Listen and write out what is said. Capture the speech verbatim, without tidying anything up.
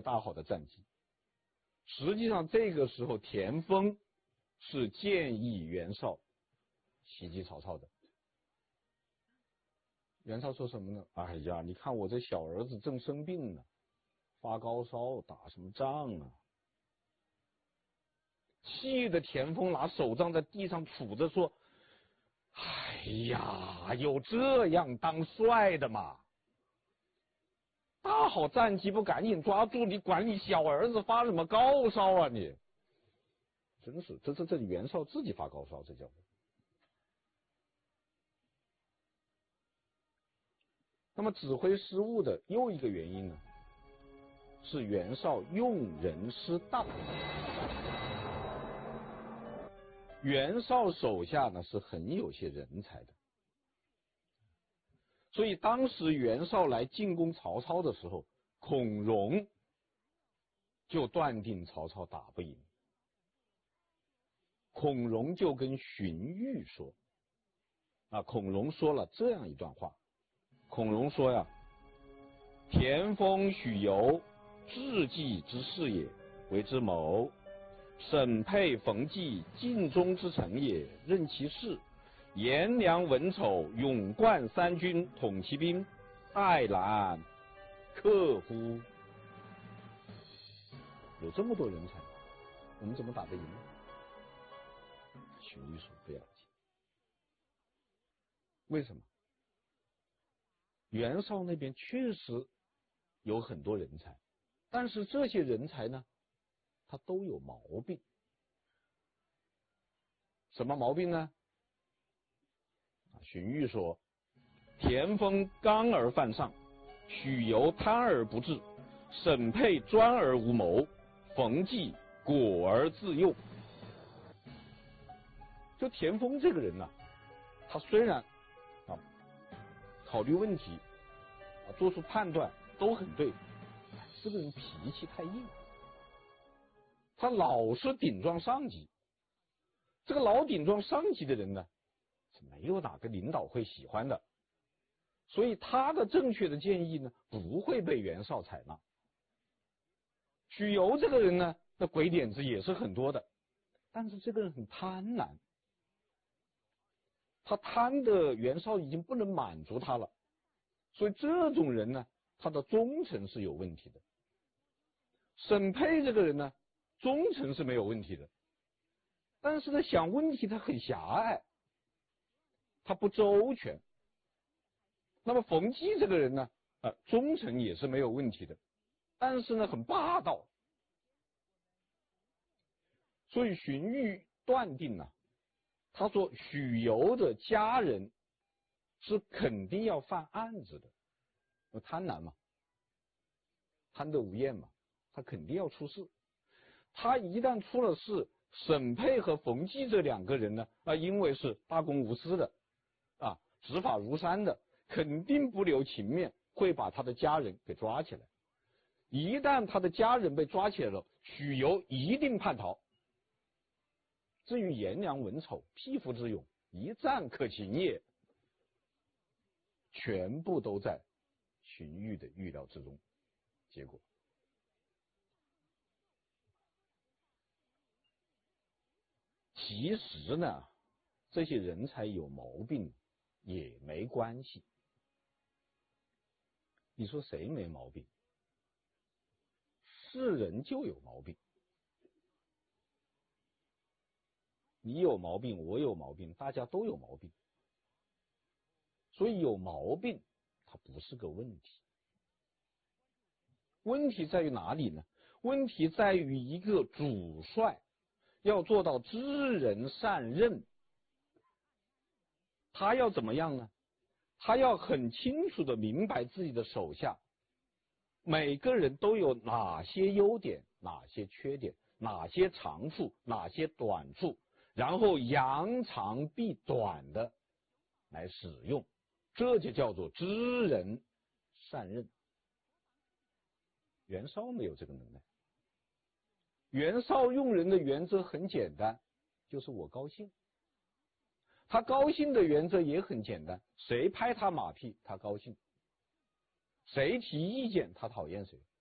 大好的战绩。实际上这个时候田丰是建议袁绍袭击曹操的。袁绍说什么呢？哎呀，你看我这小儿子正生病呢，发高烧，打什么仗啊？气得田丰拿手杖在地上杵着说：哎呀，有这样当帅的吗？大好战机不赶紧抓住，你管你小儿子发什么高烧啊你？真是，这这这袁绍自己发高烧，这叫。那么指挥失误的又一个原因呢，是袁绍用人失当。袁绍手下呢是很有些人才的，所以当时袁绍来进攻曹操的时候，孔融就断定曹操打不赢。孔融就跟荀彧说，啊，孔融说了这样一段话。孔融说呀：田丰、许由，智计之士也，为之谋；沈沛、冯纪，尽忠之臣也，任其事。颜良、文丑，勇冠三军，统其兵，爱然克乎？有这么多人才，我们怎么打得赢？荀彧说不要紧。为什么？袁绍那边确实有很多人才，但是这些人才呢，他都有毛病。什么毛病呢？荀彧说：田丰刚而犯上，许由贪而不治，沈沛专而无谋，冯纪果而自用。就田丰这个人呢、啊，他虽然啊考虑问题啊做出判断都很对，这个人脾气太硬，他老是顶撞上级。这个老顶撞上级的人呢，是没有哪个领导会喜欢的，所以他的正确的建议呢，不会被袁绍采纳。许由这个人呢，那鬼点子也是很多的，但是这个人很贪婪，他贪的袁绍已经不能满足他了，所以这种人呢，他的忠诚是有问题的。沈沛这个人呢，忠诚是没有问题的，但是呢，想问题他很狭隘，他不周全。那么冯纪这个人呢，呃，忠诚也是没有问题的，但是呢，很霸道。所以荀彧断定啊，他说许由的家人是肯定要犯案子的，贪婪嘛，贪得无厌嘛，他肯定要出事。他一旦出了事，沈沛和冯纪这两个人呢，啊，因为是大公无私的，啊，执法如山的，肯定不留情面，会把他的家人给抓起来。一旦他的家人被抓起来了，许由一定叛逃。至于颜良、文丑，匹夫之勇，一战可擒也，全部都在荀彧的预料之中。结果其实呢，这些人才有毛病也没关系。你说谁没毛病？是人就有毛病。你有毛病，我有毛病，大家都有毛病。所以有毛病它不是个问题。问题在于哪里呢？问题在于一个主帅要做到知人善任，他要怎么样呢？他要很清楚的明白自己的手下每个人都有哪些优点，哪些缺点，哪些长处，哪些短处，然后扬长避短的来使用，这就叫做知人善任。袁绍没有这个能耐。袁绍用人的原则很简单，就是我高兴。他高兴的原则也很简单，谁拍他马屁他高兴，谁提意见他讨厌谁。